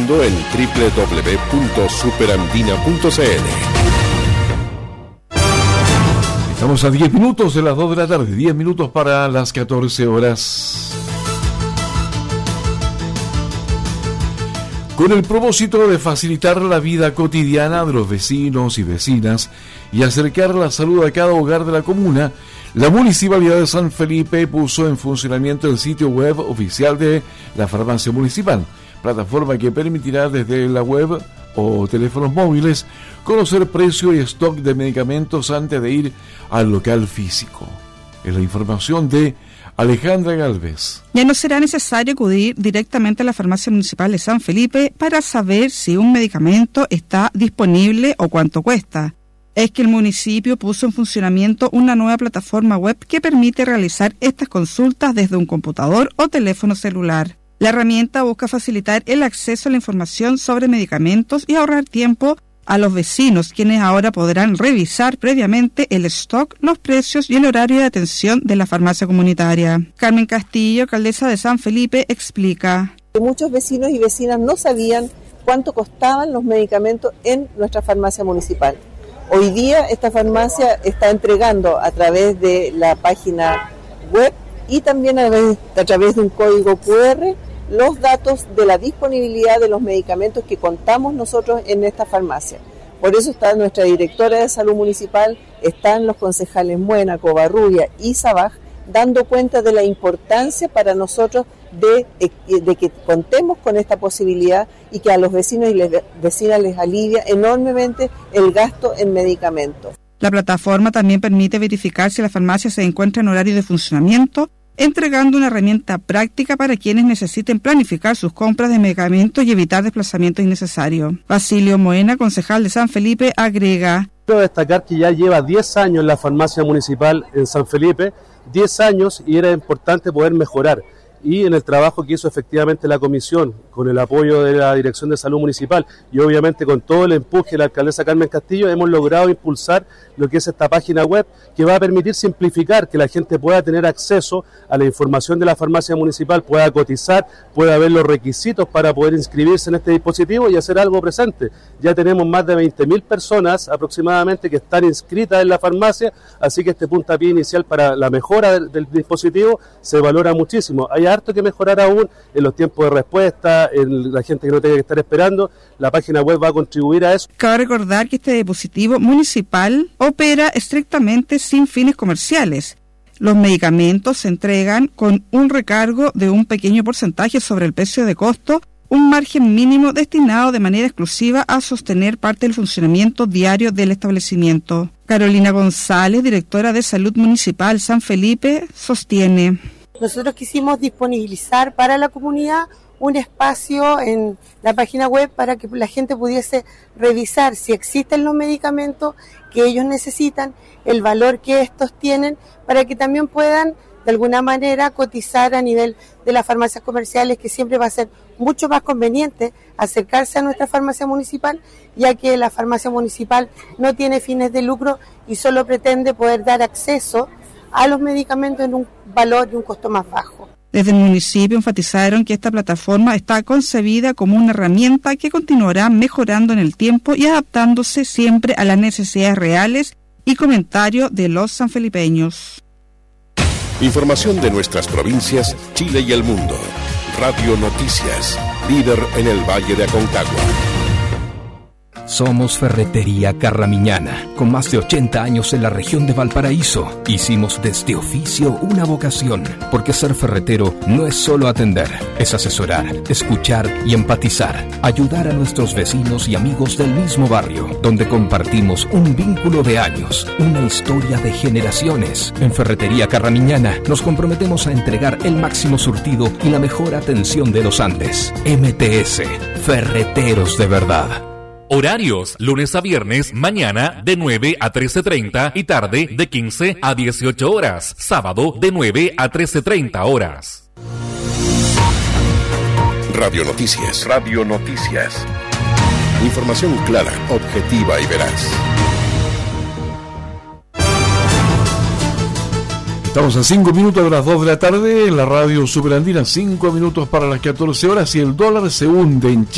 mundo en www.superandina.cl. Estamos a 10 minutos de las 2 de la tarde, 10 minutos para las 14 horas. Con el propósito de facilitar la vida cotidiana de los vecinos y vecinas y acercar la salud a cada hogar de la comuna, la Municipalidad de San Felipe puso en funcionamiento el sitio web oficial de la Farmacia Municipal, plataforma que permitirá desde la web o teléfonos móviles conocer precio y stock de medicamentos antes de ir al local físico. Es la información de Alejandra Galvez. Ya no será necesario acudir directamente a la Farmacia Municipal de San Felipe para saber si un medicamento está disponible o cuánto cuesta. Es que el municipio puso en funcionamiento una nueva plataforma web que permite realizar estas consultas desde un computador o teléfono celular. La herramienta busca facilitar el acceso a la información sobre medicamentos y ahorrar tiempo a los vecinos, quienes ahora podrán revisar previamente el stock, los precios y el horario de atención de la farmacia comunitaria. Carmen Castillo, alcaldesa de San Felipe, explica. Muchos vecinos y vecinas no sabían cuánto costaban los medicamentos en nuestra farmacia municipal. Hoy día esta farmacia está entregando a través de la página web y también a través de un código QR los datos de la disponibilidad de los medicamentos que contamos nosotros en esta farmacia. Por eso está nuestra directora de salud municipal, están los concejales Muena, Covarrubia y Sabaj, dando cuenta de la importancia para nosotros de que contemos con esta posibilidad y que a los vecinos y vecinas les alivia enormemente el gasto en medicamentos. La plataforma también permite verificar si la farmacia se encuentra en horario de funcionamiento, entregando una herramienta práctica para quienes necesiten planificar sus compras de medicamentos y evitar desplazamientos innecesarios. Basilio Moena, concejal de San Felipe, agrega. Quiero destacar que ya lleva 10 años la farmacia municipal en San Felipe, 10 años, y era importante poder mejorar. Y en el trabajo que hizo efectivamente la comisión, con el apoyo de la Dirección de Salud Municipal y obviamente con todo el empuje de la alcaldesa Carmen Castillo, hemos logrado impulsar lo que es esta página web que va a permitir simplificar, que la gente pueda tener acceso a la información de la farmacia municipal, pueda cotizar, pueda ver los requisitos para poder inscribirse en este dispositivo y hacer algo presente. Ya tenemos más de 20.000 personas aproximadamente que están inscritas en la farmacia, así que este puntapié inicial para la mejora del dispositivo se valora muchísimo. Hay harto que mejorar aún en los tiempos de respuesta, en la gente que no tenga que estar esperando. La página web va a contribuir a eso. Cabe recordar que este dispositivo municipal opera estrictamente sin fines comerciales. Los medicamentos se entregan con un recargo de un pequeño porcentaje sobre el precio de costo, un margen mínimo destinado de manera exclusiva a sostener parte del funcionamiento diario del establecimiento. Carolina González, directora de Salud Municipal San Felipe, sostiene. Nosotros quisimos disponibilizar para la comunidad un espacio en la página web para que la gente pudiese revisar si existen los medicamentos que ellos necesitan, el valor que estos tienen, para que también puedan de alguna manera cotizar a nivel de las farmacias comerciales, que siempre va a ser mucho más conveniente acercarse a nuestra farmacia municipal, ya que la farmacia municipal no tiene fines de lucro y solo pretende poder dar acceso a los medicamentos en un valor y un costo más bajo. Desde el municipio enfatizaron que esta plataforma está concebida como una herramienta que continuará mejorando en el tiempo y adaptándose siempre a las necesidades reales y comentarios de los sanfelipeños. Información de nuestras provincias, Chile y el mundo. Radio Noticias, líder en el Valle de Aconcagua. Somos Ferretería Carramiñana, con más de 80 años en la región de Valparaíso. Hicimos de este oficio una vocación, porque ser ferretero no es solo atender, es asesorar, escuchar y empatizar, ayudar a nuestros vecinos y amigos del mismo barrio, donde compartimos un vínculo de años, una historia de generaciones. En Ferretería Carramiñana nos comprometemos a entregar el máximo surtido y la mejor atención de los Andes. MTS, Ferreteros de verdad. Horarios, lunes a viernes, mañana de 9 a 13:30 y tarde de 15 a 18 horas. Sábado de 9 a 13:30 horas. Radio Noticias. Radio Noticias. Información clara, objetiva y veraz. Estamos a 5 minutos de las 2 de la tarde en la radio Superandina, 5 minutos para las 14 horas y el dólar se hunde en Chile.